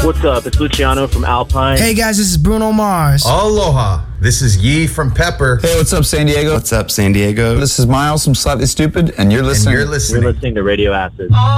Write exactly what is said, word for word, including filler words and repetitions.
what's up? It's Luciano from Alpine. Hey guys, this is Bruno Mars. Aloha. This is Yee from Pepper. Hey, what's up, San Diego? What's up, San Diego? This is Miles from Slightly Stupid, and you're listening. And you're listening. You're listening to Radio Acid.